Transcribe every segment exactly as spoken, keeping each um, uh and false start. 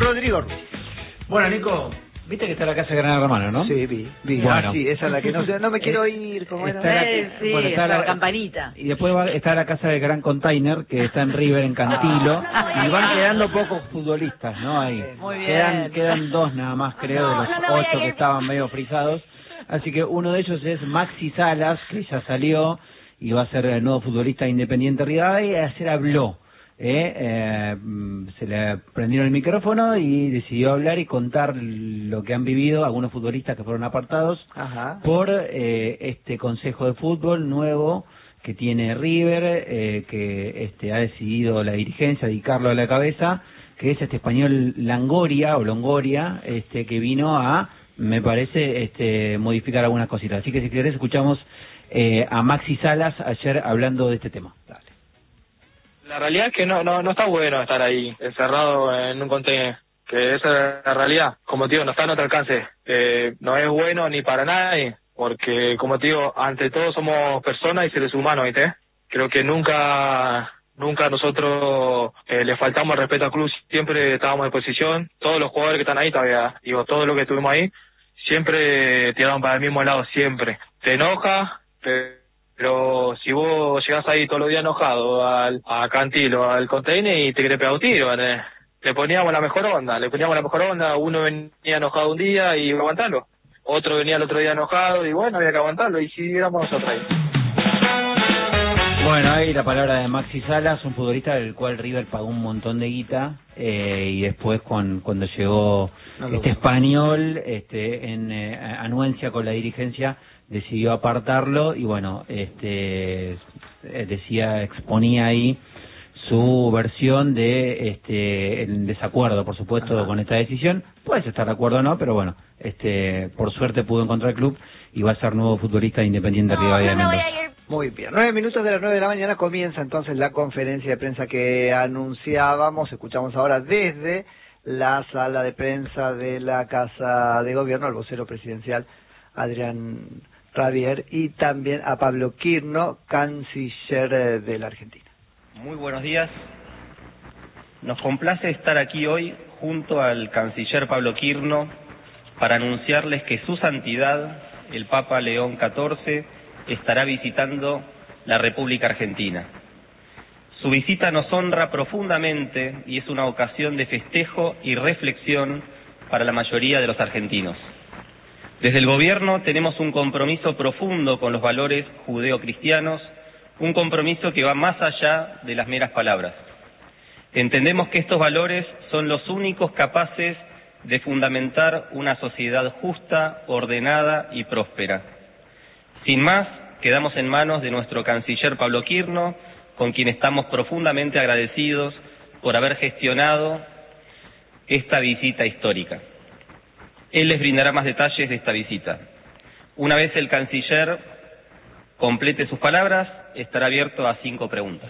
Rodrigo Ruiz. Bueno, Nico, viste que está la casa de Gran Hermano, ¿no? Sí, vi. vi. Bueno. Ah, sí, esa es la que no sé, no me quiero ir, ¿cómo era? Está la, Eh, sí, bueno, está está la la campanita. Y después va, está la casa de Gran Container, que está en River, en Cantilo, y van quedando pocos futbolistas, ¿no? Ahí. Muy bien. Quedan, quedan dos nada más, creo, de los ocho que estaban medio frisados. Así que uno de ellos es Maxi Salas, que ya salió y va a ser el nuevo futbolista Independiente Rivadavia, y ayer habló. Eh, eh, se le prendieron el micrófono y decidió hablar y contar lo que han vivido algunos futbolistas que fueron apartados Ajá. por eh, este consejo de fútbol nuevo que tiene River, eh, que este ha decidido la dirigencia dedicarlo a la cabeza, que es este español Langoria o Longoria, este que vino a, me parece, este modificar algunas cositas. Así que si querés escuchamos eh, a Maxi Salas ayer hablando de este tema. Dale. La realidad es que no, no, no está bueno estar ahí, encerrado en un contenedor, que esa es la realidad. Como te digo, no está a nuestro alcance. Eh, no es bueno ni para nadie, porque como te digo, ante todo somos personas y seres humanos, ¿viste? Creo que nunca, nunca nosotros eh, le faltamos el respeto al club, siempre estábamos en posición. Todos los jugadores que están ahí todavía, digo, todos los que estuvimos ahí, siempre tiraron para el mismo lado, siempre. Te enoja, te... Pero si vos llegás ahí todos los días enojado al a Cantilo, al container y te querés pegar un tiro, ¿eh? Le poníamos la mejor onda, le poníamos la mejor onda, uno venía enojado un día y iba a aguantarlo, otro venía el otro día enojado y bueno, había que aguantarlo y siguiéramos nosotros ahí. Bueno, ahí la palabra de Maxi Salas, un futbolista del cual River pagó un montón de guita, eh, y después con, cuando llegó no este español, este en eh, anuencia con la dirigencia, decidió apartarlo y bueno, este decía, exponía ahí su versión de este el desacuerdo, por supuesto, Ajá. con esta decisión. Puedes estar de acuerdo o no, pero bueno, este por suerte pudo encontrar el club y va a ser nuevo futbolista de Independiente no, Rivadavia de Mendoza. Muy bien, nueve minutos de las nueve de la mañana comienza entonces la conferencia de prensa que anunciábamos. Escuchamos ahora desde la sala de prensa de la Casa de Gobierno al vocero presidencial Adrián Rabier y también a Pablo Quirno, canciller de la Argentina. Muy buenos días. Nos complace estar aquí hoy junto al canciller Pablo Quirno para anunciarles que su santidad, el Papa León catorce, estará visitando la República Argentina. Su visita nos honra profundamente y es una ocasión de festejo y reflexión para la mayoría de los argentinos. Desde el gobierno tenemos un compromiso profundo con los valores judeocristianos, un compromiso que va más allá de las meras palabras. Entendemos que estos valores son los únicos capaces de fundamentar una sociedad justa, ordenada y próspera. Sin más, quedamos en manos de nuestro canciller Pablo Quirno, con quien estamos profundamente agradecidos por haber gestionado esta visita histórica. Él les brindará más detalles de esta visita. Una vez el canciller complete sus palabras, estará abierto a cinco preguntas.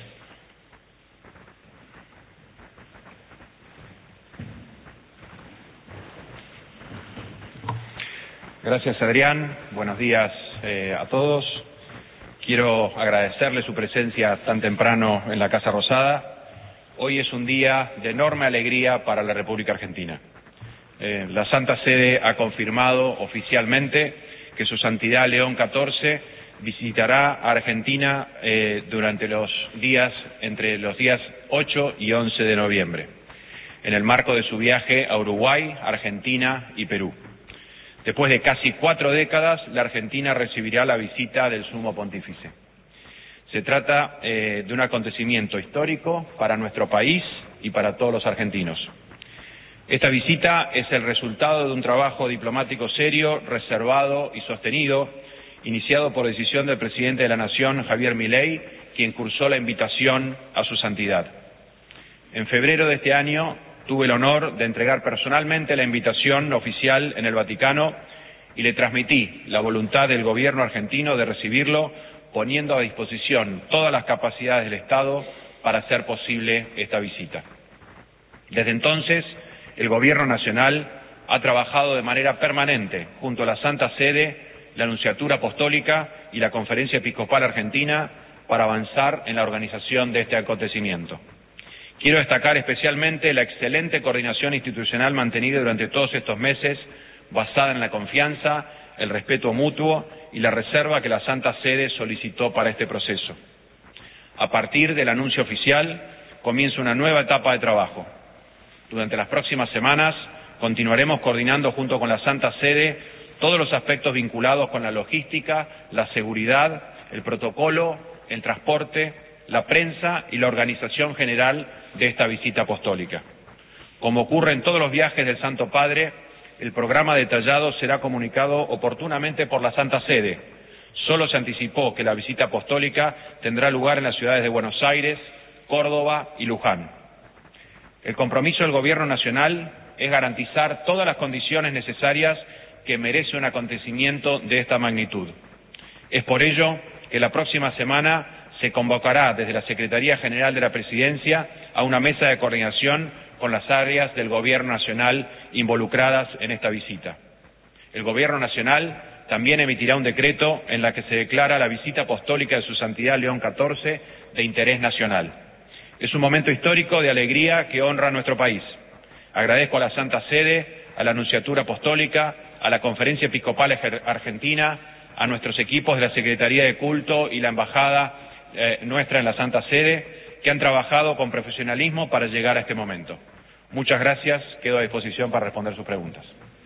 Gracias, Adrián. Buenos días eh, a todos. Quiero agradecerle su presencia tan temprano en la Casa Rosada. Hoy es un día de enorme alegría para la República Argentina. Eh, la Santa Sede ha confirmado oficialmente que su Santidad León catorce visitará a Argentina eh, durante los días, entre los días ocho y once de noviembre, en el marco de su viaje a Uruguay, Argentina y Perú. Después de casi cuatro décadas, la Argentina recibirá la visita del Sumo Pontífice. Se trata eh, de un acontecimiento histórico para nuestro país y para todos los argentinos. Esta visita es el resultado de un trabajo diplomático serio, reservado y sostenido, iniciado por decisión del presidente de la Nación, Javier Milei, quien cursó la invitación a su santidad. En febrero de este año tuve el honor de entregar personalmente la invitación oficial en el Vaticano y le transmití la voluntad del gobierno argentino de recibirlo, poniendo a disposición todas las capacidades del Estado para hacer posible esta visita. Desde entonces, el Gobierno Nacional ha trabajado de manera permanente junto a la Santa Sede, la Nunciatura Apostólica y la Conferencia Episcopal Argentina para avanzar en la organización de este acontecimiento. Quiero destacar especialmente la excelente coordinación institucional mantenida durante todos estos meses, basada en la confianza, el respeto mutuo y la reserva que la Santa Sede solicitó para este proceso. A partir del anuncio oficial, comienza una nueva etapa de trabajo. Durante las próximas semanas, continuaremos coordinando junto con la Santa Sede todos los aspectos vinculados con la logística, la seguridad, el protocolo, el transporte, la prensa y la organización general de esta visita apostólica. Como ocurre en todos los viajes del Santo Padre, el programa detallado será comunicado oportunamente por la Santa Sede. Solo se anticipó que la visita apostólica tendrá lugar en las ciudades de Buenos Aires, Córdoba y Luján. El compromiso del Gobierno Nacional es garantizar todas las condiciones necesarias que merece un acontecimiento de esta magnitud. Es por ello que la próxima semana se convocará desde la Secretaría General de la Presidencia a una mesa de coordinación con las áreas del Gobierno Nacional involucradas en esta visita. El Gobierno Nacional también emitirá un decreto en la que se declara la visita apostólica de Su Santidad León catorce de interés nacional. Es un momento histórico de alegría que honra a nuestro país. Agradezco a la Santa Sede, a la Nunciatura Apostólica, a la Conferencia Episcopal Argentina, a nuestros equipos de la Secretaría de Culto y la Embajada eh, nuestra en la Santa Sede, que han trabajado con profesionalismo para llegar a este momento. Muchas gracias, quedo a disposición para responder sus preguntas.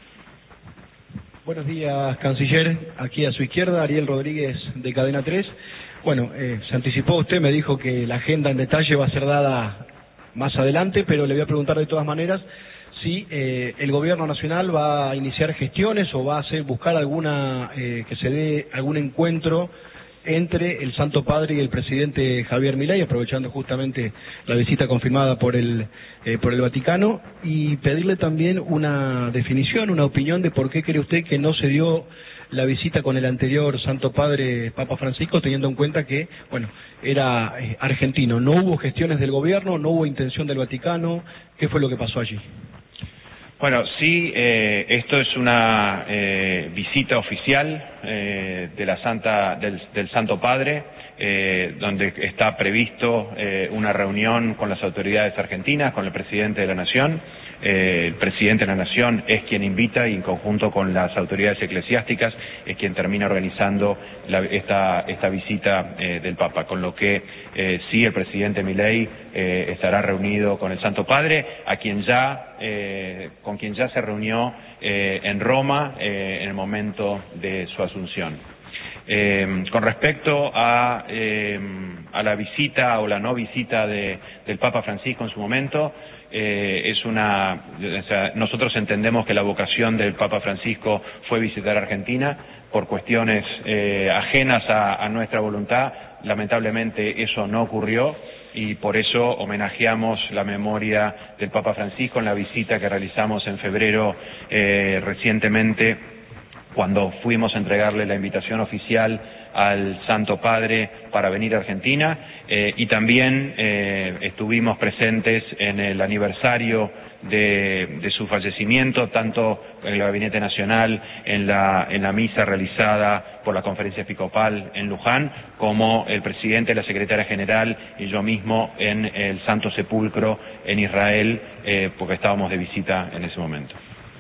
Buenos días, canciller. Aquí a su izquierda, Ariel Rodríguez, de Cadena tres. Bueno, eh, se anticipó usted, me dijo que la agenda en detalle va a ser dada más adelante, pero le voy a preguntar de todas maneras si eh, el Gobierno Nacional va a iniciar gestiones o va a hacer buscar alguna eh, que se dé algún encuentro entre el Santo Padre y el presidente Javier Milei, aprovechando justamente la visita confirmada por el eh, por el Vaticano, y pedirle también una definición, una opinión de por qué cree usted que no se dio la visita con el anterior Santo Padre Papa Francisco, teniendo en cuenta que, bueno, era eh, argentino. ¿No hubo gestiones del gobierno? ¿No hubo intención del Vaticano? ¿Qué fue lo que pasó allí? Bueno, sí, eh, esto es una eh, visita oficial eh, de la Santa, del, del Santo Padre, eh, donde está previsto eh, una reunión con las autoridades argentinas, con el presidente de la Nación. Eh, el presidente de la Nación es quien invita y en conjunto con las autoridades eclesiásticas es quien termina organizando la, esta, esta visita eh, del Papa, con lo que eh, sí el presidente Milei eh, estará reunido con el Santo Padre, a quien ya, eh, con quien ya se reunió eh, en Roma eh, en el momento de su asunción. Eh, con respecto a, eh, a la visita o la no visita de, del Papa Francisco en su momento, eh, es una, o sea, nosotros entendemos que la vocación del Papa Francisco fue visitar Argentina por cuestiones eh, ajenas a, a nuestra voluntad. Lamentablemente eso no ocurrió y por eso homenajeamos la memoria del Papa Francisco en la visita que realizamos en febrero eh, recientemente, cuando fuimos a entregarle la invitación oficial al Santo Padre para venir a Argentina, eh, y también eh, estuvimos presentes en el aniversario de, de su fallecimiento, tanto en el Gabinete Nacional, en la, en la misa realizada por la Conferencia Episcopal en Luján, como el presidente, la secretaria general y yo mismo en el Santo Sepulcro en Israel, eh, porque estábamos de visita en ese momento.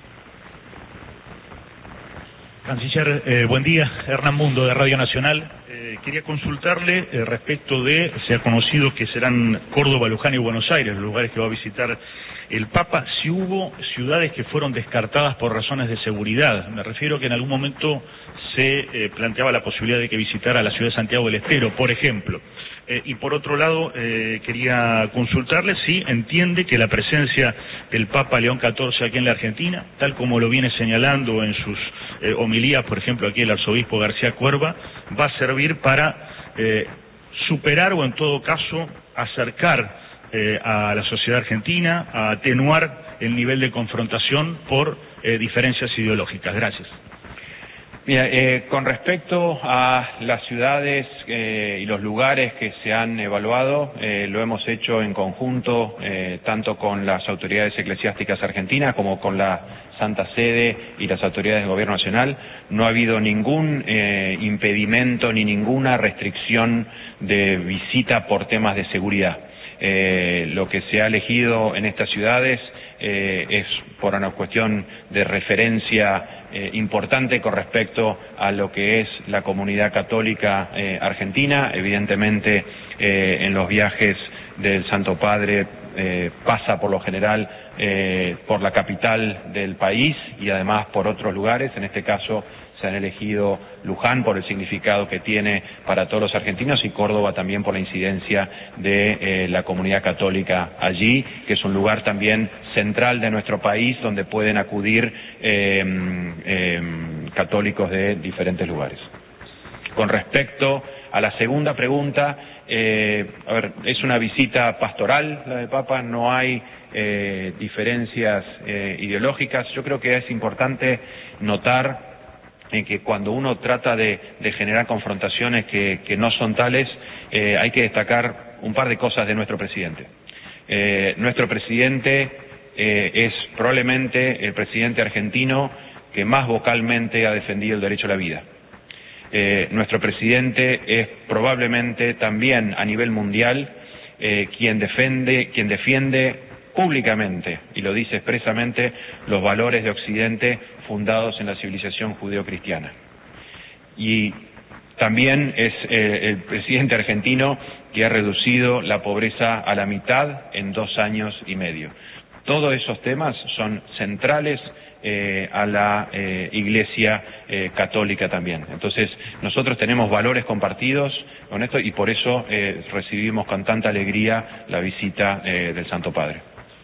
Canciller, eh, buen día. Hernán Mundo, de Radio Nacional. Eh, quería consultarle eh, respecto de, se ha conocido que serán Córdoba, Luján y Buenos Aires los lugares que va a visitar el Papa, si hubo ciudades que fueron descartadas por razones de seguridad. Me refiero que en algún momento se eh, planteaba la posibilidad de que visitara la ciudad de Santiago del Estero, por ejemplo. Eh, y por otro lado, eh, quería consultarle si entiende que la presencia del Papa León catorce aquí en la Argentina, tal como lo viene señalando en sus eh, homilías, por ejemplo, aquí el arzobispo García Cuerva, va a servir para eh, superar o en todo caso acercar eh, a la sociedad argentina, a atenuar el nivel de confrontación por eh, diferencias ideológicas. Gracias. Mira, eh, con respecto a las ciudades eh, y los lugares que se han evaluado, eh, lo hemos hecho en conjunto, eh, tanto con las autoridades eclesiásticas argentinas como con la Santa Sede y las autoridades del Gobierno Nacional. No ha habido ningún eh, impedimento ni ninguna restricción de visita por temas de seguridad. Eh, lo que se ha elegido en estas ciudades eh, es por una cuestión de referencia eh, importante con respecto a lo que es la comunidad católica eh, argentina. Evidentemente, eh, en los viajes del Santo Padre eh, pasa por lo general eh, por la capital del país y además por otros lugares. En este caso se han elegido Luján por el significado que tiene para todos los argentinos y Córdoba también por la incidencia de eh, la comunidad católica allí, que es un lugar también central de nuestro país donde pueden acudir eh, eh, católicos de diferentes lugares. Con respecto a la segunda pregunta, eh, a ver, es una visita pastoral la del Papa, no hay eh, diferencias eh, ideológicas. Yo creo que es importante notar en que cuando uno trata de, de generar confrontaciones que, que no son tales, eh, hay que destacar un par de cosas de nuestro presidente. Eh, nuestro presidente eh, es probablemente el presidente argentino que más vocalmente ha defendido el derecho a la vida. Eh, nuestro presidente es probablemente también a nivel mundial eh, quien defiende, quien defiende públicamente, y lo dice expresamente, los valores de Occidente fundados en la civilización judeocristiana. Y también es eh, el presidente argentino que ha reducido la pobreza a la mitad en dos años y medio. Todos esos temas son centrales eh, a la eh, Iglesia eh, católica también. Entonces, nosotros tenemos valores compartidos con esto y por eso eh, recibimos con tanta alegría la visita eh, del Santo Padre.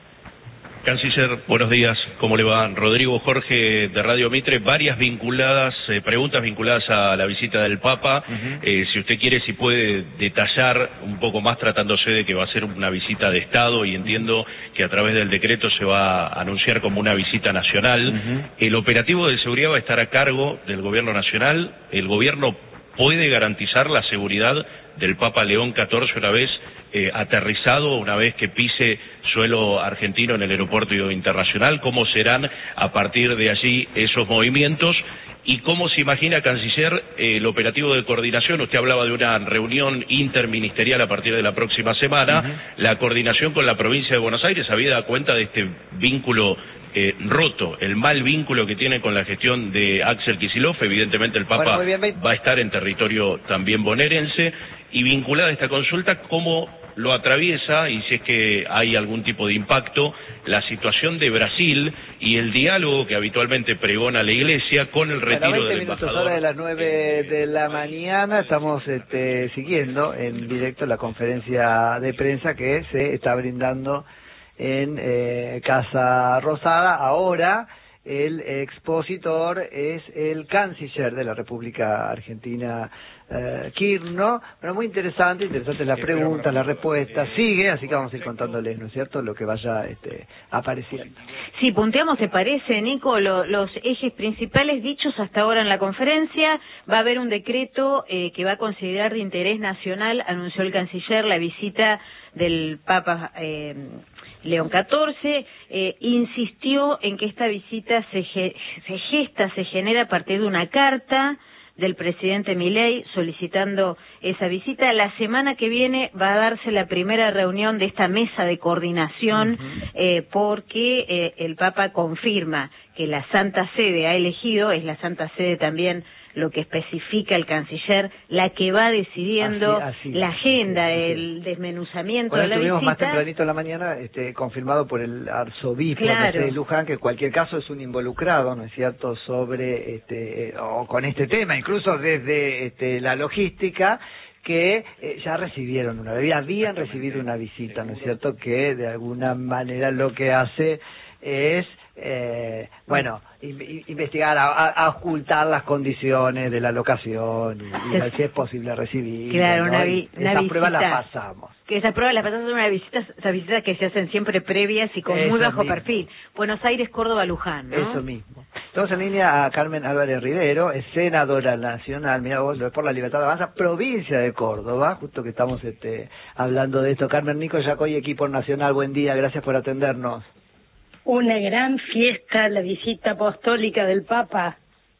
Canciller, buenos días, ¿cómo le va? Rodrigo Jorge de Radio Mitre, varias vinculadas, eh, preguntas vinculadas a la visita del Papa. Uh-huh. eh, si usted quiere, si puede detallar un poco más, tratándose de que va a ser una visita de Estado, y entiendo que a través del decreto se va a anunciar como una visita nacional. Uh-huh. El operativo de seguridad va a estar a cargo del Gobierno Nacional. ¿El Gobierno puede garantizar la seguridad del Papa León catorce una vez eh, aterrizado, una vez que pise suelo argentino en el aeropuerto internacional? ¿Cómo serán a partir de allí esos movimientos? ¿Y cómo se imagina, Canciller, eh, el operativo de coordinación? Usted hablaba de una reunión interministerial a partir de la próxima semana. Uh-huh. La coordinación con la provincia de Buenos Aires, habida dado cuenta de este vínculo eh, roto, el mal vínculo que tiene con la gestión de Axel Kicillof. Evidentemente el Papa bueno, bien, va a estar en territorio también bonaerense. Y vinculada a esta consulta, ¿cómo lo atraviesa, y si es que hay algún tipo de impacto, la situación de Brasil y el diálogo que habitualmente pregona la Iglesia con el retiro bueno, del embajador? Hora de las nueve de la mañana estamos este, siguiendo en directo la conferencia de prensa que se está brindando en eh, Casa Rosada. Ahora el expositor es el canciller de la República Argentina, eh, Kirchner. Bueno, muy interesante, interesante la pregunta, la respuesta. Sigue, así que vamos a ir contándoles, ¿no es cierto?, lo que vaya este, apareciendo. Sí, punteamos, ¿te parece, Nico? Lo, los ejes principales dichos hasta ahora en la conferencia. Va a haber un decreto eh, que va a considerar de interés nacional, anunció el canciller, la visita del Papa eh, León catorce, eh, insistió en que esta visita se, ge se gesta, se genera a partir de una carta del presidente Milei solicitando esa visita. La semana que viene va a darse la primera reunión de esta mesa de coordinación, uh-huh. eh, porque eh, el Papa confirma que la Santa Sede ha elegido, es la Santa Sede también lo que especifica el canciller, la que va decidiendo así, así, la agenda, así, así. El desmenuzamiento bueno, de la estuvimos visita. Más tempranito en la mañana, este, confirmado por el arzobispo claro. de Luján, que en cualquier caso es un involucrado, ¿no es cierto?, sobre este, o con este tema, incluso desde este, la logística, que eh, ya recibieron una, habían recibido una visita, ¿no es cierto?, que de alguna manera lo que hace es Eh, bueno, investigar, a, a ocultar las condiciones de la locación y, y ver si es posible recibir. Claro, ¿no? una, vi, una esa visita. prueba la pasamos. Que esas pruebas las pasamos son una visita, esas visitas que se hacen siempre previas y con Eso muy bajo mismo. perfil. Buenos Aires, Córdoba, Luján, ¿no? Eso mismo. Estamos en línea a Carmen Álvarez Rivero, es senadora nacional, mira vos, por la Libertad de Avanza, provincia de Córdoba, justo que estamos este, hablando de esto. Carmen, Nico Yacoy, equipo nacional, buen día, gracias por atendernos. Una gran fiesta, la visita apostólica del Papa.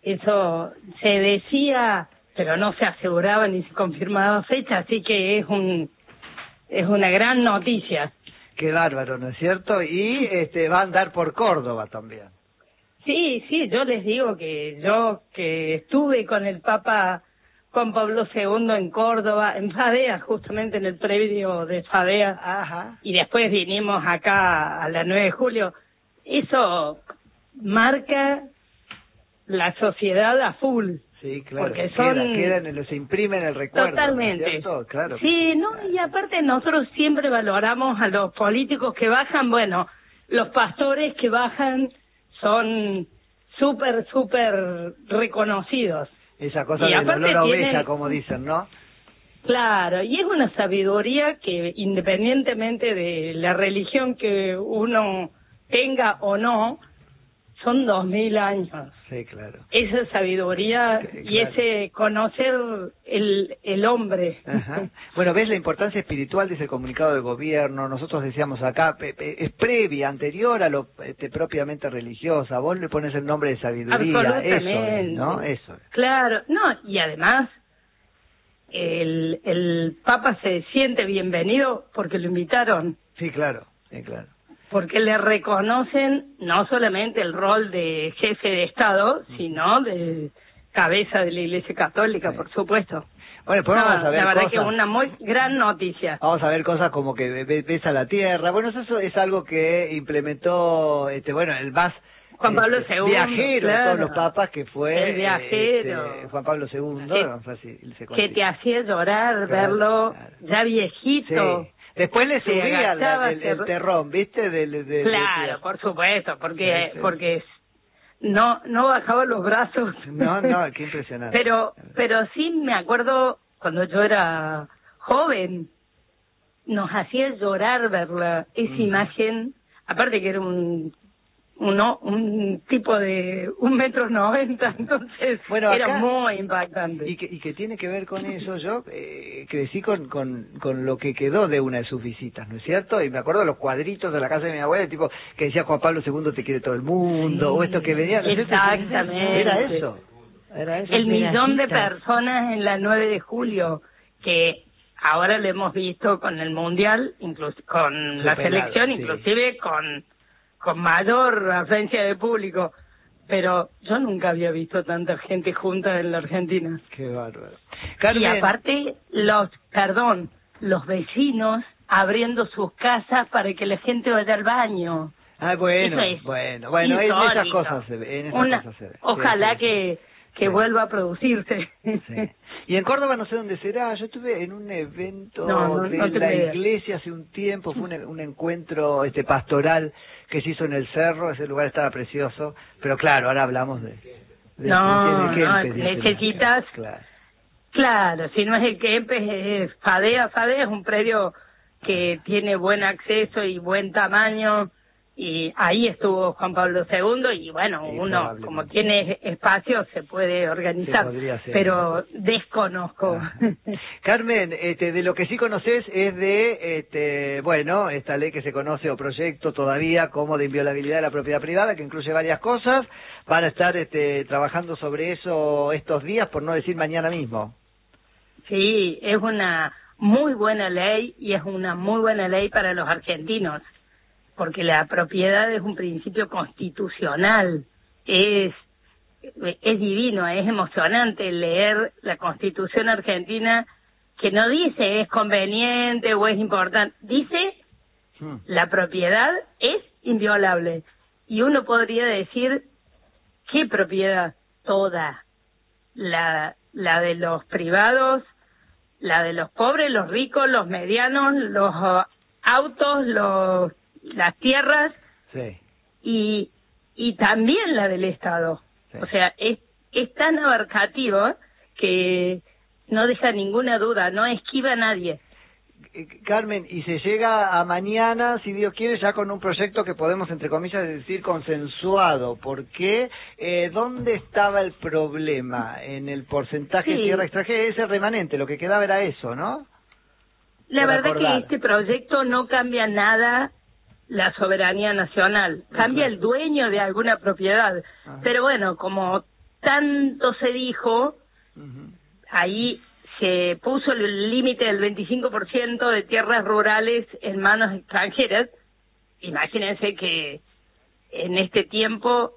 Eso se decía, pero no se aseguraba ni se confirmaba fecha, así que es un es una gran noticia. Qué bárbaro, ¿no es cierto? Y este va a andar por Córdoba también. Sí, sí, yo les digo que yo que estuve con el Papa Juan Pablo segundo en Córdoba, en Fadea, justamente en el predio de Fadea, Ajá. y después vinimos acá a la nueve de julio, eso marca la sociedad a full. Sí, claro, porque son... queda, queda en el, se imprime en el recuerdo. Totalmente. ¿No es claro. Sí, no, y aparte nosotros siempre valoramos a los políticos que bajan, bueno, los pastores que bajan son súper, súper reconocidos. Esa cosa y del olor a oveja, tienen... como dicen, ¿no? Claro, y es una sabiduría que independientemente de la religión que uno tenga o no, son dos mil años. Sí, claro. Esa sabiduría Claro. y ese conocer el, el hombre. Ajá. Bueno, ves la importancia espiritual, dice el comunicado de gobierno, nosotros decíamos acá, pe, pe, es previa, anterior a lo este, propiamente religiosa, vos le pones el nombre de sabiduría, Absolutamente. eso es, ¿no? Eso es. Claro, no, y además el, el Papa se siente bienvenido porque lo invitaron. Sí, claro, sí, claro. Porque le reconocen no solamente el rol de jefe de Estado, sino de cabeza de la Iglesia Católica, sí. Por supuesto. Bueno, pues no, vamos a ver la verdad cosas. que es una muy gran noticia. Vamos a ver cosas como que ves a la tierra. Bueno, eso es algo que implementó, este, bueno, el más Juan Pablo este, segundo, viajero claro. de todos los papas, que fue el viajero, este, Juan Pablo segundo, que, no sé si se que te hacía llorar, claro, verlo claro. ya viejito. Sí. Después le subía la, el, el ser... terrón, ¿viste? De, de, de, claro, de... por supuesto, porque sí, sí. porque no no bajaba los brazos. No, no, qué impresionante. pero pero sí me acuerdo cuando yo era joven, nos hacía llorar verla, esa mm. imagen, aparte que era un uno un tipo de un metro noventa, entonces bueno, era acá, muy impactante. Y que, y que tiene que ver con eso, yo eh, crecí con, con, con lo que quedó de una de sus visitas, ¿no es cierto? Y me acuerdo de los cuadritos de la casa de mi abuela, tipo que decía Juan Pablo segundo te quiere todo el mundo, sí, o esto que venía, ¿no es cierto? Exactamente. Era eso. Era eso. El millón de personas en la nueve de julio, que ahora lo hemos visto con el Mundial, incluso con Superado, la selección, sí. Inclusive con... con mayor afluencia de público, pero yo nunca había visto tanta gente junta en la Argentina. Qué bárbaro. Carmen. Y aparte, los, perdón, los vecinos abriendo sus casas para que la gente vaya al baño. Ah, bueno, es bueno, bueno, en esas cosas se ve, en esas Una, cosas se ve. Ojalá sí, sí, que... que sí. vuelva a producirse. Sí. Y en Córdoba no sé dónde será, yo estuve en un evento no, no, de no la idea. iglesia hace un tiempo, fue un, un encuentro este pastoral que se hizo en el cerro, ese lugar estaba precioso, pero claro, ahora hablamos de... de no, de no, Kempes, necesitas... Claro. claro, si no es el Kempes, es Fadea, Fadea es un predio que tiene buen acceso y buen tamaño, y ahí estuvo Juan Pablo segundo y bueno, sí, uno como tiene espacio se puede organizar, se pero desconozco. Ah. Carmen, este, de lo que sí conoces es de, este, bueno, esta ley que se conoce o proyecto todavía como de inviolabilidad de la propiedad privada, que incluye varias cosas, van a estar este, trabajando sobre eso estos días, por no decir mañana mismo. Sí, es una muy buena ley y es una muy buena ley para los argentinos, porque la propiedad es un principio constitucional, es es divino, es emocionante leer la Constitución argentina, que no dice es conveniente o es importante, dice hmm. la propiedad es inviolable, y uno podría decir, ¿qué propiedad? Toda, la, la de los privados, la de los pobres, los ricos, los medianos, los autos, los las tierras, sí. y y también la del Estado. Sí. O sea, es es tan abarcativo que no deja ninguna duda, no esquiva a nadie. Carmen, y se llega a mañana, si Dios quiere, ya con un proyecto que podemos, entre comillas, decir consensuado. ¿Por qué? Eh, ¿Dónde estaba el problema? En el porcentaje sí. de tierra extranjera, ese remanente, lo que quedaba era eso, ¿no? La Por verdad acordar. que este proyecto no cambia nada la soberanía nacional, cambia uh-huh. el dueño de alguna propiedad, uh-huh. pero bueno, como tanto se dijo, uh-huh. ahí se puso el límite del veinticinco por ciento de tierras rurales en manos extranjeras. Imagínense que en este tiempo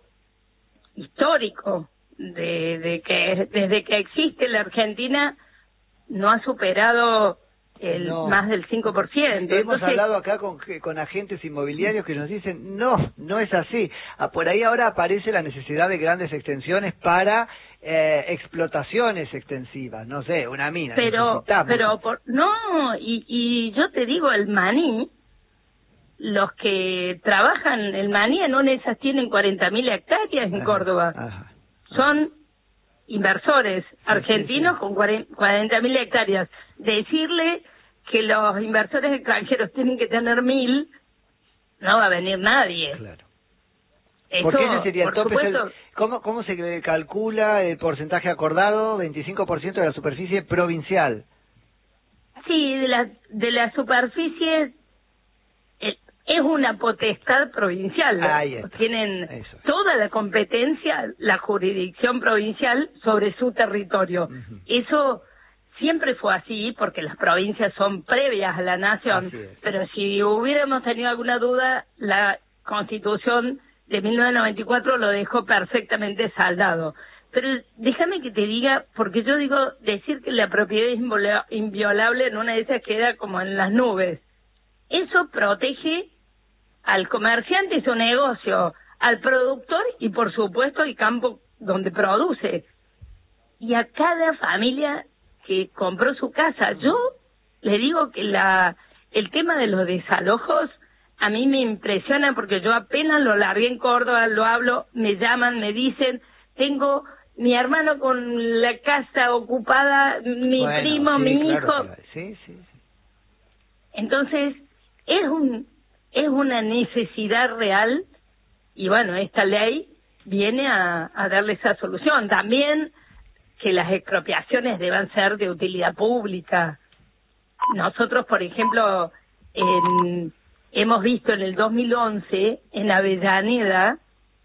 histórico, de, de que desde que existe la Argentina, no ha superado el no. más del cinco por ciento. Hemos Entonces, hablado acá con, con agentes inmobiliarios que nos dicen, no, no es así. Ah, por ahí ahora aparece la necesidad de grandes extensiones para eh, explotaciones extensivas, no sé, una mina. Pero, pero por, no, y, y yo te digo, el maní, los que trabajan el maní en una de esas tienen cuarenta mil hectáreas en ajá, Córdoba. Ajá. Son inversores argentinos sí, sí, sí. con cuarenta mil hectáreas. Decirle que los inversores extranjeros tienen que tener mil, no va a venir nadie. Claro. Eso, ¿Por qué ese sería el por tope? supuesto, El, ¿cómo, ¿Cómo se calcula el porcentaje acordado? veinticinco por ciento de la superficie provincial. Sí, de la, de la superficie eh, es una potestad provincial. Tienen Eso. toda la competencia, la jurisdicción provincial sobre su territorio. Uh-huh. Eso siempre fue así, porque las provincias son previas a la nación. Pero si hubiéramos tenido alguna duda, la Constitución de mil novecientos noventa y cuatro lo dejó perfectamente saldado. Pero déjame que te diga, porque yo digo, decir que la propiedad es inviolable en una de esas queda como en las nubes. Eso protege al comerciante y su negocio, al productor y por supuesto el campo donde produce, y a cada familia que compró su casa. Yo le digo que la el tema de los desalojos a mí me impresiona, porque yo apenas lo largué en Córdoba, lo hablo, me llaman, me dicen, tengo mi hermano con la casa ocupada, mi bueno, primo, sí, mi claro, hijo. Claro. Sí, sí, sí. Entonces, es un es una necesidad real, y bueno, esta ley viene a, a darle esa solución. También que las expropiaciones deban ser de utilidad pública. Nosotros, por ejemplo, en, hemos visto en el dos mil once, en Avellaneda,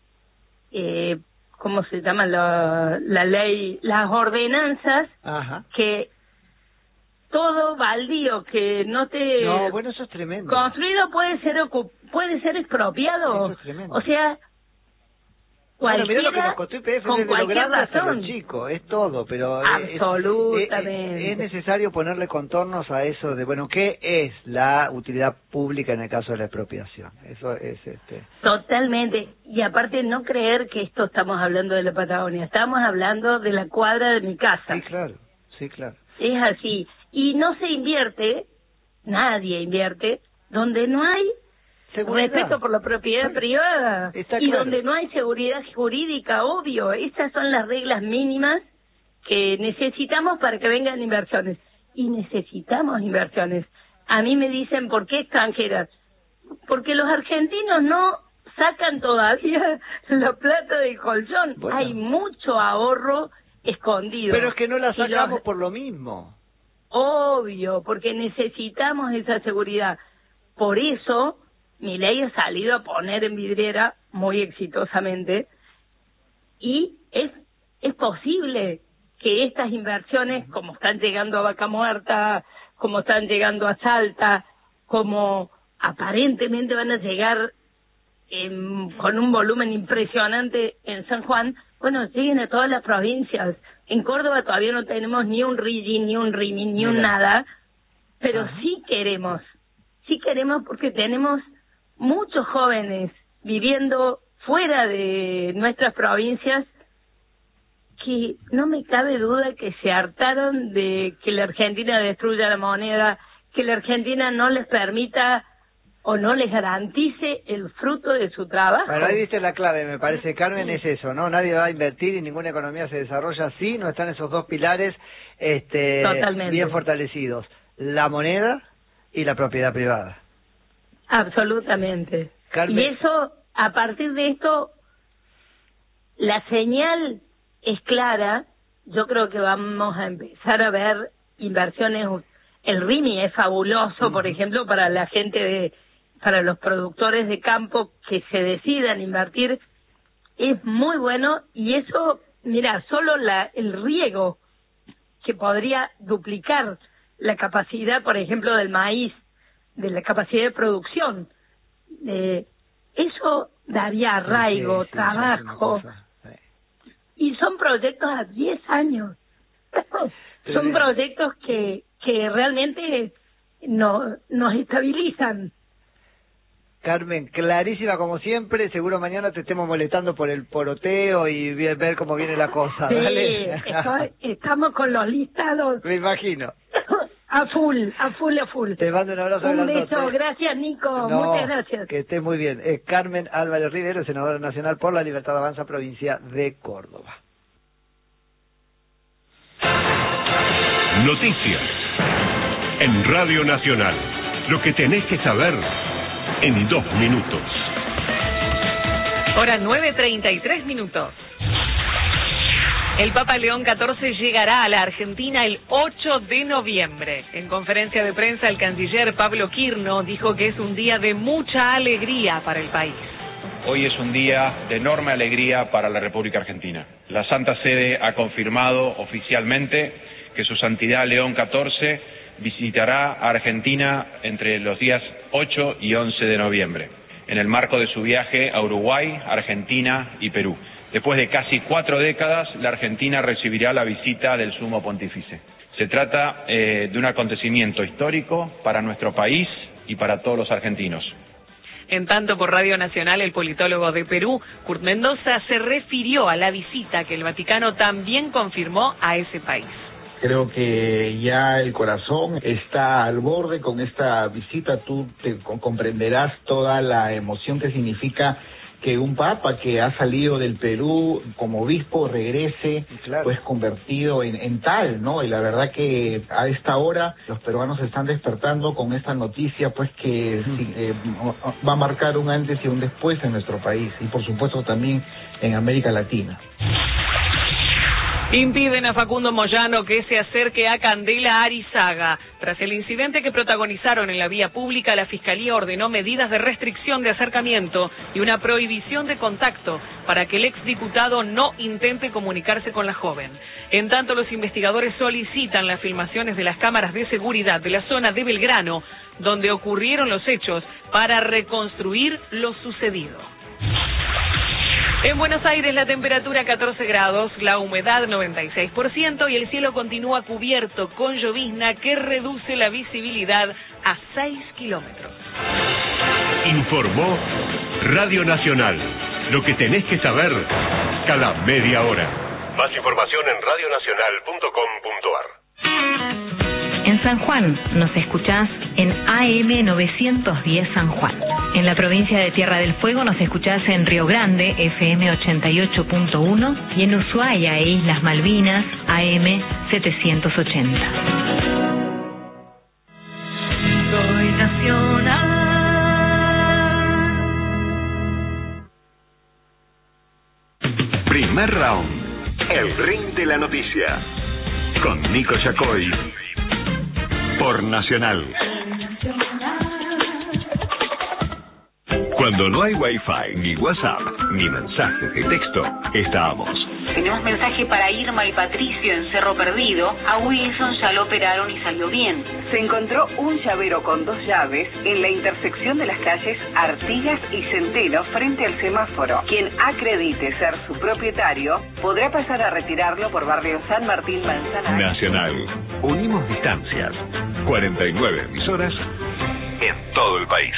eh, ¿cómo se llama la, la ley? Las ordenanzas. Ajá. Que todo baldío que no te no, bueno, eso es tremendo. construido puede ser ocup puede ser expropiado. Eso es tremendo. O sea, bueno, mirá lo que nos costó I P F, con desde lo cualquier grande hasta razón. lo chico, es todo, pero absolutamente es, es, es necesario ponerle contornos a eso de, bueno, ¿qué es la utilidad pública en el caso de la expropiación? Eso es este totalmente. Y aparte, no creer que esto estamos hablando de la Patagonia, estamos hablando de la cuadra de mi casa. Sí, claro, sí, claro. Es así. Y no se invierte, nadie invierte, donde no hay seguridad, respeto por la propiedad sí, privada y claro. donde no hay seguridad jurídica, obvio. Estas son las reglas mínimas que necesitamos para que vengan inversiones. Y necesitamos inversiones. A mí me dicen, ¿por qué extranjeras? Porque los argentinos no sacan todavía la plata del colchón. Bueno. Hay mucho ahorro escondido. Pero es que no la sacamos los... por lo mismo. Obvio, porque necesitamos esa seguridad. Por eso, Milei ha salido a poner en vidriera muy exitosamente, y es es posible que estas inversiones, como están llegando a Vaca Muerta, como están llegando a Salta, como aparentemente van a llegar en, con un volumen impresionante en San Juan, bueno, lleguen a todas las provincias. En Córdoba todavía no tenemos ni un R I G I, ni un R I M I, ni un nada, pero Ajá. sí queremos, sí queremos porque tenemos muchos jóvenes viviendo fuera de nuestras provincias que no me cabe duda que se hartaron de que la Argentina destruya la moneda, que la Argentina no les permita o no les garantice el fruto de su trabajo. Bueno, ahí viste la clave, me parece, Carmen, es eso, ¿no? Nadie va a invertir y ninguna economía se desarrolla si no están esos dos pilares este, bien fortalecidos, la moneda y la propiedad privada. Absolutamente. Carmen. Y eso, a partir de esto, la señal es clara. Yo creo que vamos a empezar a ver inversiones. El R I M I es fabuloso, uh-huh. por ejemplo, para la gente de, para los productores de campo que se decidan invertir, es muy bueno. Y eso, mira, solo la el riego que podría duplicar la capacidad, por ejemplo, del maíz, de la capacidad de producción. Eh, eso daría arraigo, sí, sí, trabajo. Sí. Y son proyectos a diez años. Son proyectos que, que realmente no, nos estabilizan. Carmen, clarísima como siempre. Seguro mañana te estemos molestando por el poroteo y ver cómo viene la cosa. Sí, ¿vale? Estoy, estamos con los listados. Me imagino. A full, a full, a full. Te mando un abrazo. Un grandote. beso, gracias Nico, no, muchas gracias. Que estés muy bien. Es Carmen Álvarez Rivero, senadora nacional por la Libertad Avanza, provincia de Córdoba. Noticias en Radio Nacional. Lo que tenés que saber en dos minutos. Hora nueve treinta y tres minutos. El Papa León catorce llegará a la Argentina el ocho de noviembre. En conferencia de prensa, el canciller Pablo Quirno dijo que es un día de mucha alegría para el país. Hoy es un día de enorme alegría para la República Argentina. La Santa Sede ha confirmado oficialmente que su Santidad León catorce visitará a Argentina entre los días ocho y once de noviembre, en el marco de su viaje a Uruguay, Argentina y Perú. Después de casi cuatro décadas, la Argentina recibirá la visita del Sumo Pontífice. Se trata eh, de un acontecimiento histórico para nuestro país y para todos los argentinos. En tanto, por Radio Nacional, el politólogo de Perú, Kurt Mendoza, se refirió a la visita que el Vaticano también confirmó a ese país. Creo que ya el corazón está al borde con esta visita. Tú te comprenderás toda la emoción que significa que un papa que ha salido del Perú como obispo regrese, claro, pues convertido en, en tal, ¿no? Y la verdad que a esta hora los peruanos están despertando con esta noticia, pues que sí, eh, va a marcar un antes y un después en nuestro país y por supuesto también en América Latina. Impiden a Facundo Moyano que se acerque a Candela Arizaga. Tras el incidente que protagonizaron en la vía pública, la Fiscalía ordenó medidas de restricción de acercamiento y una prohibición de contacto para que el exdiputado no intente comunicarse con la joven. En tanto, los investigadores solicitan las filmaciones de las cámaras de seguridad de la zona de Belgrano, donde ocurrieron los hechos, para reconstruir lo sucedido. En Buenos Aires la temperatura catorce grados, la humedad noventa y seis por ciento y el cielo continúa cubierto con llovizna que reduce la visibilidad a seis kilómetros. Informó Radio Nacional. Lo que tenés que saber cada media hora. Más información en radio nacional punto com punto ar. En San Juan nos escuchás en A M novecientos diez San Juan. En la provincia de Tierra del Fuego nos escuchás en Río Grande, F M ochenta y ocho punto uno, y en Ushuaia e Islas Malvinas, A M setecientos ochenta. Soy nacional. Primer round. El ring de la noticia. Con Nico Yacoy. Por Nacional. Cuando no hay Wi-Fi, ni WhatsApp, ni mensajes de texto, estábamos. Tenemos mensaje para Irma y Patricio en Cerro Perdido. A Wilson ya lo operaron y salió bien. Se encontró un llavero con dos llaves en la intersección de las calles Artigas y Centeno frente al semáforo. Quien acredite ser su propietario podrá pasar a retirarlo por barrio San Martín Manzanares. Nacional. Unimos distancias. cuarenta y nueve emisoras en todo el país.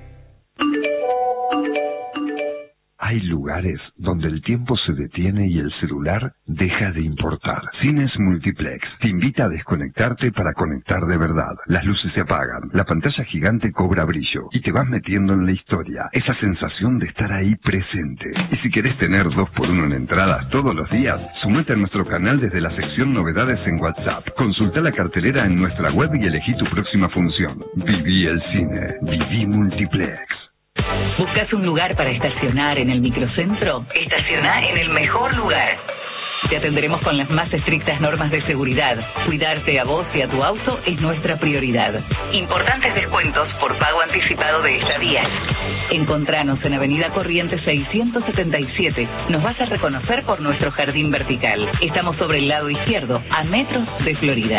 Hay lugares donde el tiempo se detiene y el celular deja de importar. Cines Multiplex te invita a desconectarte para conectar de verdad. Las luces se apagan, la pantalla gigante cobra brillo y te vas metiendo en la historia. Esa sensación de estar ahí presente. Y si querés tener dos por uno en entradas todos los días, sumate a nuestro canal desde la sección Novedades en WhatsApp. Consulta la cartelera en nuestra web y elegí tu próxima función. Viví el cine. Viví Multiplex. ¿Buscas un lugar para estacionar en el microcentro? Estaciona en el mejor lugar. Te atenderemos con las más estrictas normas de seguridad. Cuidarte a vos y a tu auto es nuestra prioridad. Importantes descuentos por pago anticipado de estadías. Encontranos en Avenida Corrientes seiscientos setenta y siete. Nos vas a reconocer por nuestro jardín vertical. Estamos sobre el lado izquierdo, a metros de Florida.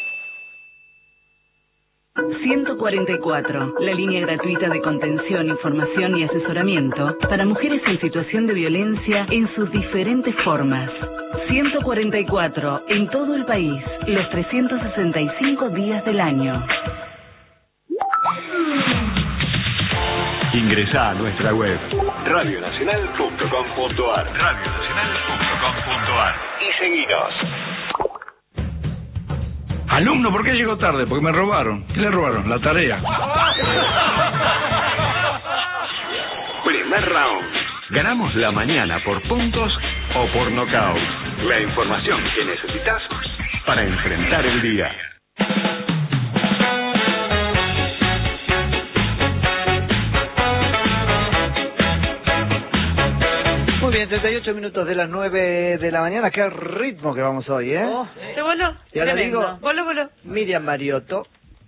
ciento cuarenta y cuatro, la línea gratuita de contención, información y asesoramiento para mujeres en situación de violencia en sus diferentes formas. ciento cuarenta y cuatro, en todo el país, los trescientos sesenta y cinco días del año. Ingresá a nuestra web radio nacional punto com punto ar radio nacional punto com punto ar y seguinos. Alumno, ¿por qué llegó tarde? Porque me robaron. ¿Qué le robaron? La tarea. Primer round. Ganamos la mañana por puntos o por nocaut. La información que necesitas para enfrentar el día. Muy bien, treinta y ocho minutos de las nueve de la mañana. Qué ritmo que vamos hoy, ¿eh? Oh, ¿te voló? Y ahora digo, voló, voló. Miriam Mariotto.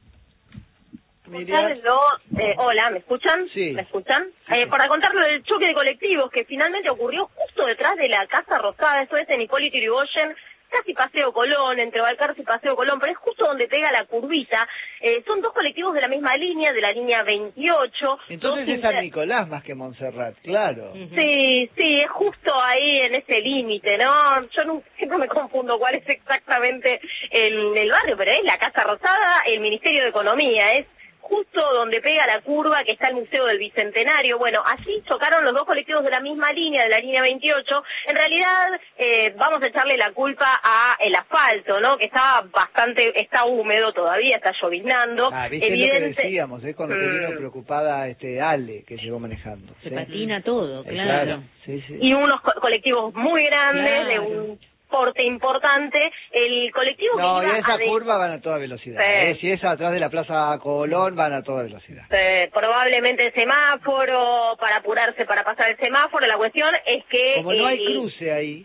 Miriam. Escucharlo, eh, hola, ¿me escuchan? Sí. ¿Me escuchan? Eh, para contarlo del choque de colectivos que finalmente ocurrió justo detrás de la Casa Rosada, esto es en Hipólito Yrigoyen, casi Paseo Colón, entre Balcarce y Paseo Colón, pero es justo donde pega la curvita. Eh, son dos colectivos de la misma línea, de la línea veintiocho. Entonces es San Nicolás más que Montserrat, claro. Sí, sí, es justo ahí en ese límite, ¿no? Yo nunca, siempre me confundo cuál es exactamente el, el barrio, pero es la Casa Rosada, el Ministerio de Economía, es justo donde pega la curva que está el Museo del Bicentenario. Bueno, así chocaron los dos colectivos de la misma línea, de la línea veintiocho. En realidad, eh, vamos a echarle la culpa a el asfalto, ¿no? Que está bastante, está húmedo todavía, está lloviznando. Ah, viste Evidente... lo que decíamos, ¿eh? Con lo que Mm. vino preocupada este Ale, que llegó manejando. Se ¿sí? patina todo, Eh, claro. Sí, sí. Y unos co- colectivos muy grandes, Claro. de un porte importante. El colectivo No, que y iba a esa a de- curva van a toda velocidad. Sí. ¿eh? Si es atrás de la Plaza Colón, van a toda velocidad. Eh, probablemente el semáforo, para apurarse para pasar el semáforo. La cuestión es que... Como no hay el- cruce ahí.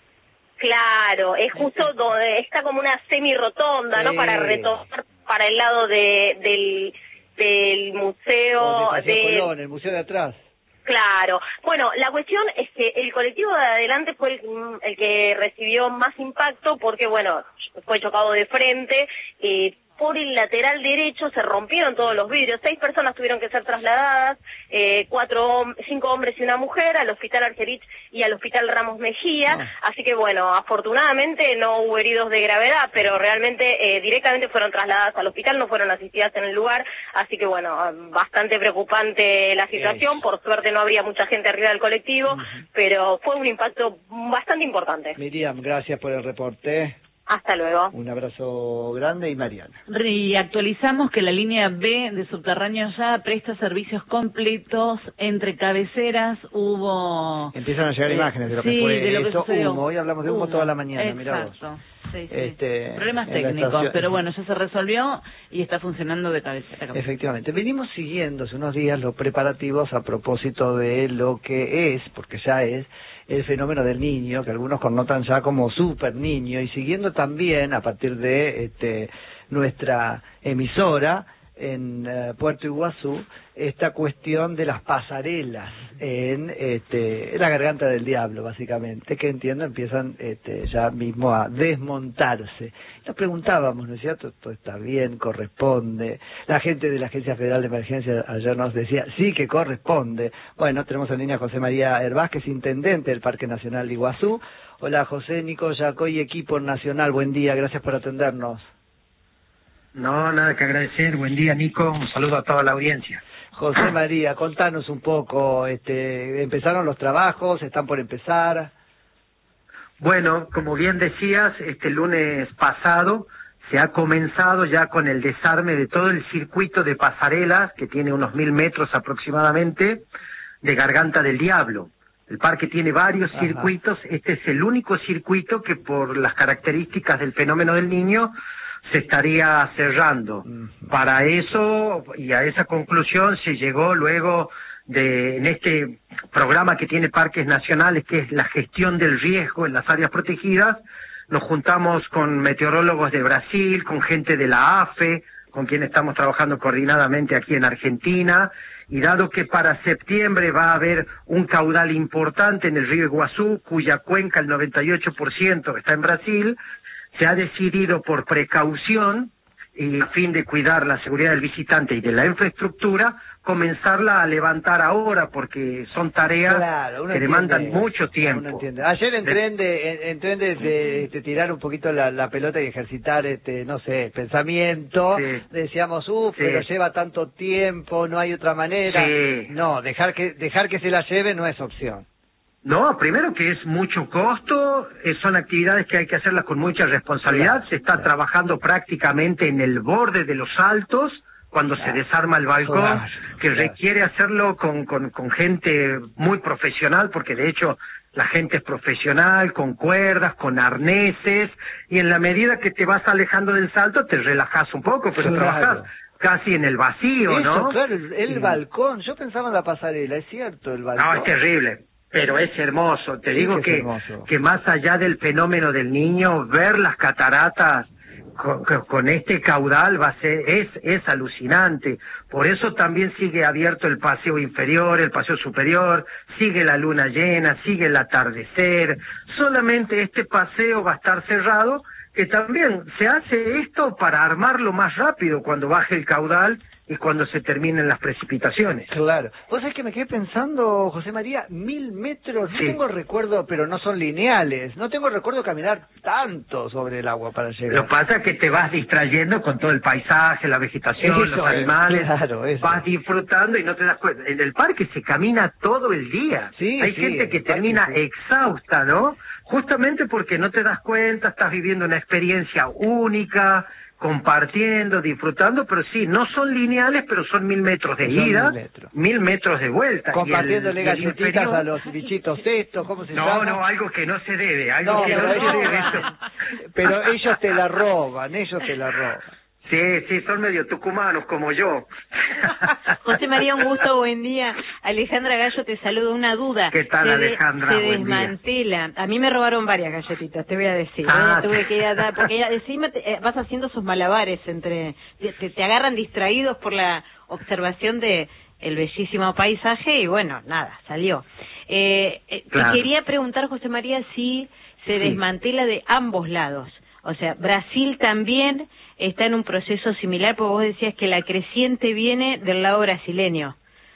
Claro, es justo donde está como una semi-rotonda, ¿no? Sí. Para retornar para el lado de del, del museo... O de Paseo de- Colón, el museo de atrás. Claro. Bueno, la cuestión es que el colectivo de adelante fue el, el que recibió más impacto porque, bueno, fue chocado de frente. Eh, por el lateral derecho se rompieron todos los vidrios. Seis personas tuvieron que ser trasladadas, eh, cuatro, hom- cinco hombres y una mujer, al Hospital Argerich y al Hospital Ramos Mejía. Ah. Así que, bueno, afortunadamente no hubo heridos de gravedad, pero realmente eh, directamente fueron trasladadas al hospital, no fueron asistidas en el lugar. Así que, bueno, bastante preocupante la situación. Por suerte no habría mucha gente arriba del colectivo, uh-huh. pero fue un impacto bastante importante. Miriam, gracias por el reporte. Hasta luego. Un abrazo grande y Mariana. Y actualizamos que la línea B de subterráneo ya presta servicios completos entre cabeceras. Hubo... Empiezan a llegar eh, imágenes de lo sí, que fue de lo que esto, sucedió. humo. Hoy hablamos de humo, Humo. toda la mañana, mirá vos. Exacto. Sí, sí. Este, Problemas en la técnicos, estación- pero bueno, ya se resolvió y está funcionando de cabecera. Efectivamente. Venimos siguiendo hace unos días los preparativos a propósito de lo que es, porque ya es, el fenómeno del niño, que algunos connotan ya como super niño, y siguiendo también a partir de este nuestra emisora en uh, Puerto Iguazú esta cuestión de las pasarelas en este la garganta del diablo, básicamente, que entiendo empiezan este, ya mismo a desmontarse. Nos preguntábamos, ¿no es cierto? Todo está bien, corresponde. La gente de la Agencia Federal de Emergencia ayer nos decía, sí que corresponde. Bueno, tenemos en línea a José María Hervás, que es intendente del Parque Nacional de Iguazú. Hola José, Nico Yacoy, equipo nacional, buen día, gracias por atendernos. No, nada que agradecer. Buen día, Nico. Un saludo a toda la audiencia. José María, contanos un poco, este, ¿empezaron los trabajos? ¿Están por empezar? Bueno, como bien decías, este lunes pasado se ha comenzado ya con el desarme de todo el circuito de pasarelas, que tiene unos mil metros aproximadamente, de Garganta del Diablo. El parque tiene varios Ajá. circuitos. Este es el único circuito que, por las características del fenómeno del niño, se estaría cerrando. Para eso y a esa conclusión se llegó luego de, en este programa que tiene parques nacionales, que es la gestión del riesgo en las áreas protegidas. Nos juntamos con meteorólogos de Brasil, con gente de la A F E, con quien estamos trabajando coordinadamente aquí en Argentina, y dado que para septiembre va a haber un caudal importante en el río Iguazú, cuya cuenca el noventa y ocho por ciento está en Brasil, se ha decidido por precaución y a fin de cuidar la seguridad del visitante y de la infraestructura, comenzarla a levantar ahora, porque son tareas claro, que demandan mucho tiempo. Ayer entré en, de, entré en de, de, de tirar un poquito la, la pelota y ejercitar, este no sé, pensamiento. Sí. Decíamos, uff, sí. pero lleva tanto tiempo, no hay otra manera. Sí. No, dejar que dejar que se la lleve no es opción. No, primero que es mucho costo, eh, son actividades que hay que hacerlas con mucha responsabilidad. Claro, se está claro. trabajando prácticamente en el borde de los altos, cuando claro. se desarma el balcón, claro, que claro. requiere hacerlo con, con, con gente muy profesional, porque de hecho la gente es profesional, con cuerdas, con arneses, y en la medida que te vas alejando del salto te relajas un poco, pero claro. trabajas casi en el vacío, Eso, ¿no? Claro, el, el sí. balcón, yo pensaba en la pasarela, es cierto, el balcón. No, es terrible. Pero es hermoso, te sí digo que, que, que más allá del fenómeno del niño, ver las cataratas con, con este caudal va a ser, es, es alucinante. Por eso también sigue abierto el paseo inferior, el paseo superior, sigue la luna llena, sigue el atardecer. Solamente este paseo va a estar cerrado, que también se hace esto para armarlo más rápido cuando baje el caudal y cuando se terminen las precipitaciones. Claro. Vos sabés que me quedé pensando, José María, mil metros, no sí. tengo recuerdo, pero no son lineales, no tengo recuerdo caminar tanto sobre el agua para llegar. Lo que pasa es que te vas distrayendo con todo el paisaje, la vegetación, eso, los animales, claro, vas disfrutando y no te das cuenta. En el parque se camina todo el día. Sí, Hay sí, gente que termina parque, sí. exhausta, ¿no? Justamente porque no te das cuenta, estás viviendo una experiencia única, compartiendo, disfrutando, pero sí, no son lineales, pero son mil metros de son ida, mil metros. mil metros de vuelta. Compartiéndole galletitas inferior... a los bichitos estos, ¿cómo se no, llama? No, no, algo que no se debe, algo no, que no, no se debe. Eso. Pero ellos te la roban, ellos te la roban. Sí, sí, son medio tucumanos como yo. José María, un gusto, buen día. Alejandra Gallo te saluda, una duda. ¿Qué tal, se Alejandra? Se buen desmantela. Día. A mí me robaron varias galletitas, te voy a decir. Ah, ¿eh? Tuve que ir a dar, porque ella, encima te, eh, vas haciendo sus malabares entre, te, te agarran distraídos por la observación de el bellísimo paisaje y bueno, nada, salió. Eh, eh, claro. Te quería preguntar, José María, si se sí. desmantela de ambos lados. O sea, Brasil también está en un proceso similar, porque vos decías que la creciente viene del lado brasileño.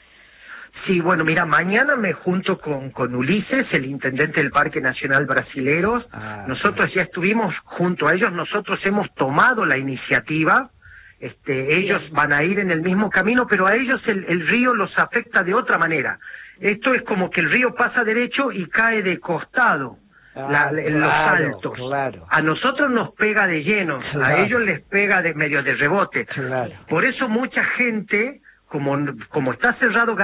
Sí, bueno, mira, mañana me junto con, con Ulises, el intendente del Parque Nacional Brasileros. Ah, nosotros sí. ya estuvimos junto a ellos, nosotros hemos tomado la iniciativa. Este, ellos sí. van a ir en el mismo camino, pero a ellos el, el río los afecta de otra manera. Esto es como que el río pasa derecho y cae de costado. Ah, la, claro, los saltos. Claro. A nosotros nos pega de lleno, claro. a ellos les pega de medio de rebote. Claro. Por eso mucha gente, como, como está cerrado